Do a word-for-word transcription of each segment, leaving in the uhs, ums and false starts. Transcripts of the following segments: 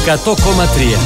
εκατό κόμμα τρία.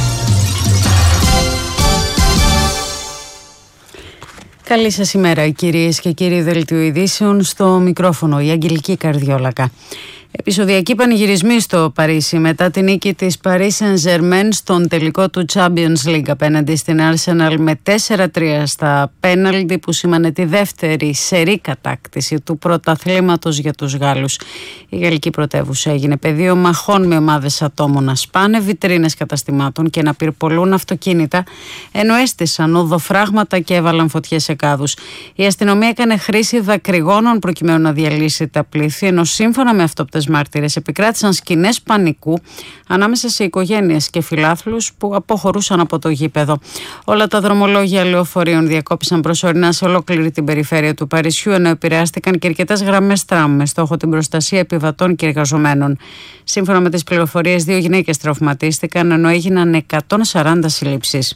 Καλή σας ημέρα, κυρίες και κύριοι. Δελτίο ειδήσεων, στο μικρόφωνο η Αγγελική Καρδιόλακα. Επεισοδιακοί πανηγυρισμοί στο Παρίσι μετά την νίκη της Paris Saint-Germain στον τελικό του Champions League απέναντι στην Arsenal με τέσσερα τρία στα πέναλτι, που σήμανε τη δεύτερη σερί κατάκτηση του πρωταθλήματος για τους Γάλλους. Η γαλλική πρωτεύουσα έγινε πεδίο μαχών με ομάδες ατόμων να σπάνε βιτρίνες καταστημάτων και να πυρπολούν αυτοκίνητα, ενώ έστησαν οδοφράγματα και έβαλαν φωτιές σε κάδους. Η αστυνομία έκανε χρήση δακρυγόνων προκειμένου να διαλύσει τα πλήθη, ενώ σύμφωνα με αυτόπτες μάρτυρες επικράτησαν σκηνές πανικού ανάμεσα σε οικογένειες και φιλάθλους που αποχωρούσαν από το γήπεδο. Όλα τα δρομολόγια λεωφορείων διακόπησαν προσωρινά σε ολόκληρη την περιφέρεια του Παρισιού, ενώ επηρεάστηκαν και αρκετές γραμμές τραμ με στόχο την προστασία επιβατών και εργαζομένων. Σύμφωνα με τις πληροφορίες, δύο γυναίκες τραυματίστηκαν, ενώ έγιναν εκατόν σαράντα συλλήψεις.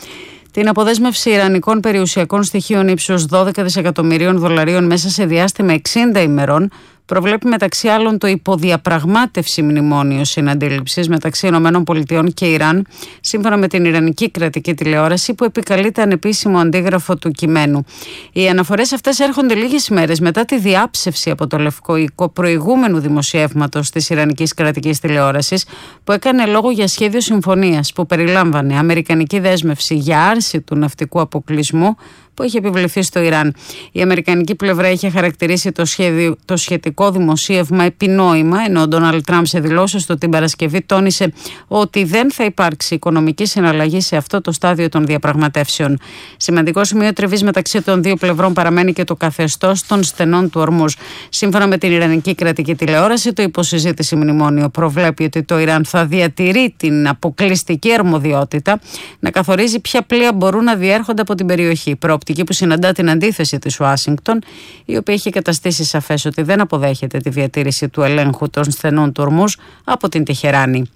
Την αποδέσμευση ιρανικών περιουσιακών στοιχείων ύψους δώδεκα δισεκατομμυρίων δολαρίων μέσα σε διάστημα εξήντα ημερών προβλέπει μεταξύ άλλων το υποδιαπραγμάτευση μνημόνιο συναντήληψης μεταξύ ΗΠΑ και Ιράν, σύμφωνα με την Ιρανική κρατική τηλεόραση, που επικαλείται ανεπίσημο αντίγραφο του κειμένου. Οι αναφορές αυτές έρχονται λίγες ημέρες μετά τη διάψευση από το Λευκό Οίκο προηγούμενου δημοσιεύματος της Ιρανικής κρατικής τηλεόρασης, που έκανε λόγο για σχέδιο συμφωνίας που περιλάμβανε αμερικανική δέσμευση για άρση του ναυτικού αποκλεισμού που είχε επιβληθεί στο Ιράν. Η αμερικανική πλευρά είχε χαρακτηρίσει το, σχέδιο, το σχετικό δημοσίευμα επινόημα, ενώ ο Ντόναλντ Τραμπ σε δηλώσεις του την Παρασκευή τόνισε ότι δεν θα υπάρξει οικονομική συναλλαγή σε αυτό το στάδιο των διαπραγματεύσεων. Σημαντικό σημείο τριβής μεταξύ των δύο πλευρών παραμένει και το καθεστώς των στενών του Ορμούζ. Σύμφωνα με την Ιρανική κρατική τηλεόραση, το υποσυζήτηση μνημόνιο προβλέπει ότι το Ιράν θα διατηρεί την αποκλειστική αρμοδιότητα να καθορίζει ποια πλοία μπορούν να διέρχονται από την περιοχή. Προοπτική που συναντά την αντίθεση της Ουάσιγκτον, η οποία έχει καταστήσει σαφές ότι δεν αποδέχεται τη διατήρηση του ελέγχου των στενών του Ορμούζ από την Τεχεράνη.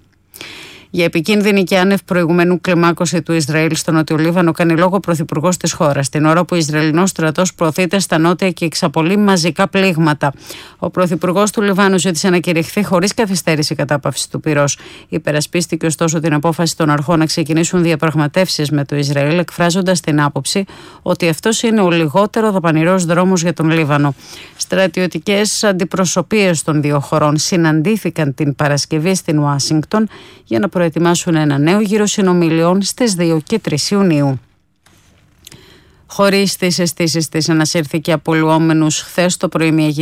Για επικίνδυνη και άνευ προηγουμένου κλιμάκωση του Ισραήλ στο Νότιο Λίβανο κάνει λόγο ο πρωθυπουργός της χώρας, την ώρα που ο Ισραηλινός στρατός προωθείται στα νότια και εξαπολύει μαζικά πλήγματα. Ο πρωθυπουργός του Λιβάνου ζήτησε να κηρυχθεί χωρίς καθυστέρηση κατάπαυση του πυρός. Υπερασπίστηκε ωστόσο την απόφαση των αρχών να ξεκινήσουν διαπραγματεύσεις με το Ισραήλ, εκφράζοντας την άποψη ότι αυτός είναι ο λιγότερο δαπανηρός δρόμος για τον Λίβανο. Στρατιωτικές αντιπροσωπείες των δύο χωρών συναντήθηκαν την Παρασκευή στην Ουάσιγκτον για να προετοιμάσουν ένα νέο γύρο συνομιλιών στις δύο και τρεις Ιουνίου. Χωρίς τις αισθήσεις της, ανασύρθηκε από λουόμενους χθες το πρωί μια